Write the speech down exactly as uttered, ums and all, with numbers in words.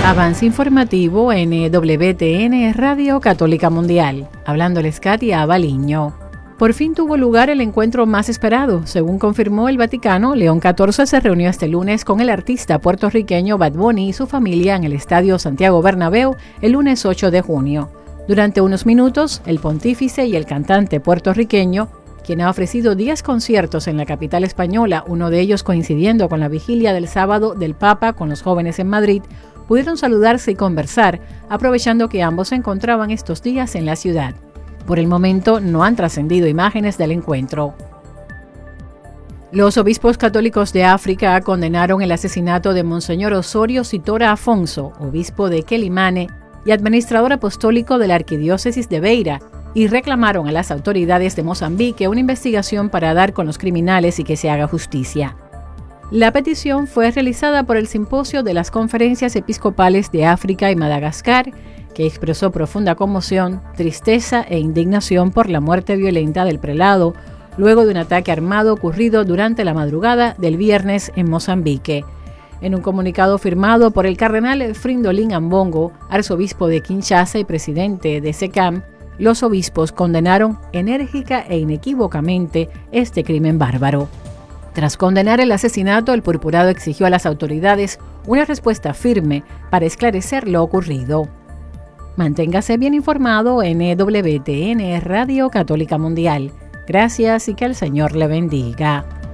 Avance informativo en W T N Radio Católica Mundial. Hablándoles Katia Abaliño. Por fin tuvo lugar el encuentro más esperado. Según confirmó el Vaticano, León catorce se reunió este lunes con el artista puertorriqueño Bad Bunny y su familia en el Estadio Santiago Bernabéu el lunes ocho de junio. Durante unos minutos, el pontífice y el cantante puertorriqueño, quien ha ofrecido diez conciertos en la capital española, uno de ellos coincidiendo con la vigilia del sábado del Papa con los jóvenes en Madrid, pudieron saludarse y conversar, aprovechando que ambos se encontraban estos días en la ciudad. Por el momento no han trascendido imágenes del encuentro. Los obispos católicos de África condenaron el asesinato de Monseñor Osorio Sitora Afonso, obispo de Quelimane y administrador apostólico de la Arquidiócesis de Beira, y reclamaron a las autoridades de Mozambique una investigación para dar con los criminales y que se haga justicia. La petición fue realizada por el Simposio de las Conferencias Episcopales de África y Madagascar, que expresó profunda conmoción, tristeza e indignación por la muerte violenta del prelado, luego de un ataque armado ocurrido durante la madrugada del viernes en Mozambique. En un comunicado firmado por el cardenal Fridolin Ambongo, arzobispo de Kinshasa y presidente de SECAM, los obispos condenaron enérgica e inequívocamente este crimen bárbaro. Tras condenar el asesinato, el purpurado exigió a las autoridades una respuesta firme para esclarecer lo ocurrido. Manténgase bien informado en W T N Radio Católica Mundial. Gracias y que el Señor le bendiga.